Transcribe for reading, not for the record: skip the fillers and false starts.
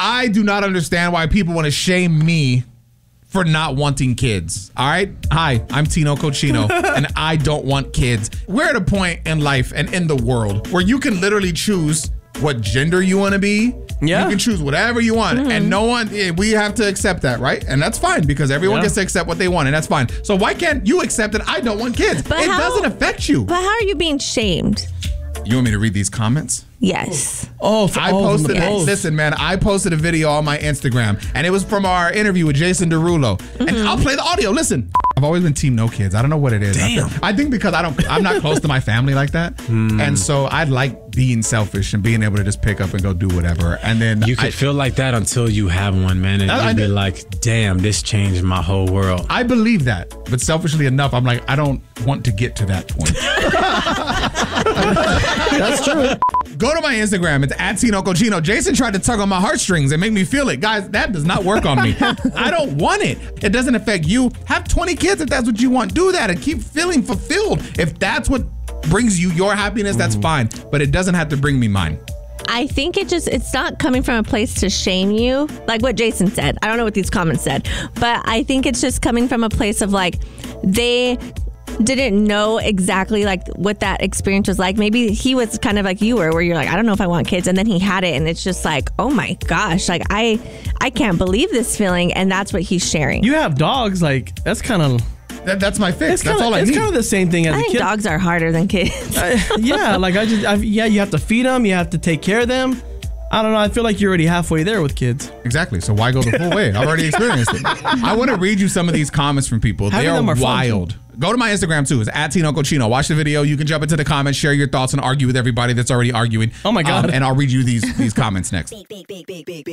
I do not understand why people want to shame me for not wanting kids. All right? Hi, I'm Tino Cochino, and I don't want kids. We're at a point in life and in the world where you can literally choose what gender you want to be. Yeah. You can choose whatever you want. And no one, we have to accept that, right? And that's fine because everyone gets to accept what they want, and that's fine. So why can't you accept that I don't want kids? But it doesn't affect you. But how are you being shamed? You want me to read these comments? Yes. I posted listen, man, I posted a video on my Instagram, and it was from our interview with Jason Derulo. And I'll play the audio. Listen. I've always been team no kids. I don't know what it is. Damn. I think because I'm not close to my family like that. And so I like being selfish and being able to just pick up and go do whatever. And then you could feel like that until you have one, man. And you'd be like, damn, this changed my whole world. I believe that. But selfishly enough, I'm like, I don't want to get to that point. That's true. Go to my Instagram. It's @TinoCochino. Jason tried to tug on my heartstrings and make me feel it. Guys, that does not work on me. I don't want it. It doesn't affect you. Have 20 kids if that's what you want. Do that and keep feeling fulfilled. If that's what brings you your happiness, that's fine. But it doesn't have to bring me mine. I think it's not coming from a place to shame you, like what Jason said. I don't know what these comments said, but I think it's just coming from a place of like, they didn't know exactly like what that experience was like. Maybe he was kind of like you were, where you're like, I don't know if I want kids, and then he had it, and it's just like, oh my gosh, like I can't believe this feeling, and that's what he's sharing. You have dogs, like that's kind of that's my fix. That's all I need. It's kind of the same thing as I a think kid. dogs are harder than kids. Yeah, like you have to feed them, you have to take care of them. I don't know. I feel like you're already halfway there with kids. Exactly. So why go the full way? I've already experienced it. I want to read you some of these comments from people. They are wild. Go to my Instagram too. It's @TinoCochino. Watch the video. You can jump into the comments, share your thoughts, and argue with everybody that's already arguing. Oh my God. And I'll read you these comments next. Big.